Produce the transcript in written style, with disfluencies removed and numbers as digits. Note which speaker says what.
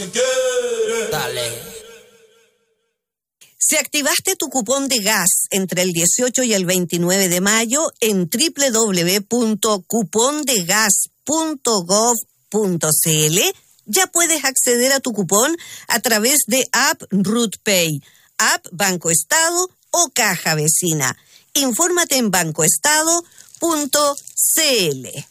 Speaker 1: Dale.
Speaker 2: Si activaste tu cupón de gas entre el 18 y el 29 de mayo en www.cupondegas.gov.cl, ya puedes acceder a tu cupón a través de App RootPay, App Banco Estado o Caja Vecina. Infórmate en bancoestado.cl.